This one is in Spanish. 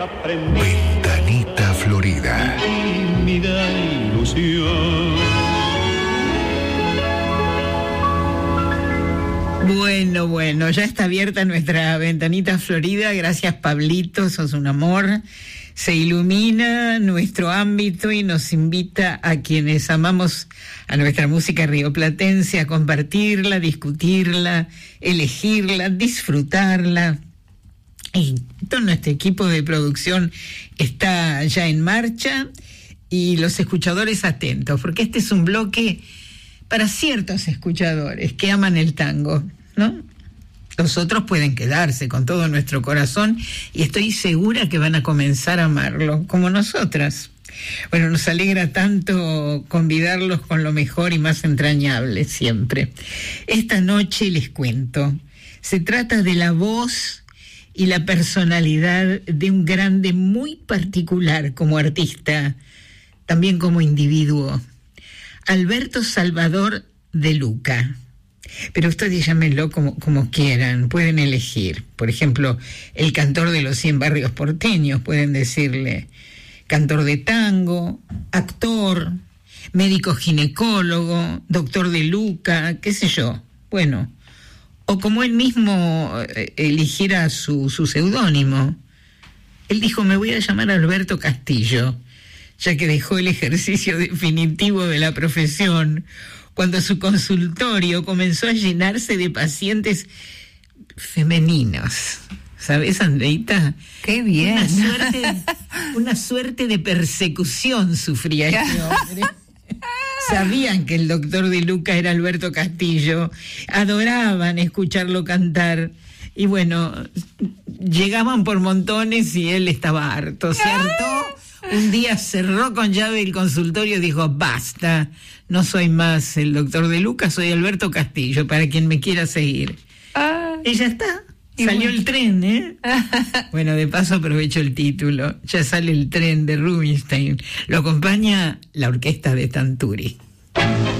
Ventanita Florida. Tímida ilusión. Bueno, ya está abierta nuestra Ventanita Florida. Gracias, Pablito, sos un amor. Se ilumina nuestro ámbito y nos invita a quienes amamos a nuestra música rioplatense a compartirla, discutirla, elegirla, disfrutarla. Y todo nuestro equipo de producción está ya en marcha y los escuchadores atentos, porque este es un bloque para ciertos escuchadores que aman el tango, ¿no? Los otros pueden quedarse con todo nuestro corazón y estoy segura que van a comenzar a amarlo, como nosotras. Bueno, nos alegra tanto convidarlos con lo mejor y más entrañable siempre. Esta noche les cuento, se trata de la voz y la personalidad de un grande muy particular como artista, también como individuo, Alberto Salvador de Luca. Pero ustedes llámenlo como quieran, pueden elegir. Por ejemplo, el cantor de los 100 barrios porteños, pueden decirle cantor de tango, actor, médico ginecólogo, doctor de Luca, qué sé yo. Bueno, o como él mismo eligiera su seudónimo. Él dijo, me voy a llamar Alberto Castillo, ya que dejó el ejercicio definitivo de la profesión cuando su consultorio comenzó a llenarse de pacientes femeninos. ¿Sabes, Andreita? ¡Qué bien! Una suerte de persecución sufría este hombre. Sabían que el doctor de Luca era Alberto Castillo, adoraban escucharlo cantar, y bueno, llegaban por montones y él estaba harto, se hartó. Un día cerró con llave el consultorio y dijo, basta, no soy más el doctor de Luca, soy Alberto Castillo, para quien me quiera seguir. Y ya está, salió el tren, ¿eh? Bueno, de paso aprovecho el título, ya sale el tren de Rubinstein, lo acompaña la orquesta de Tanturi.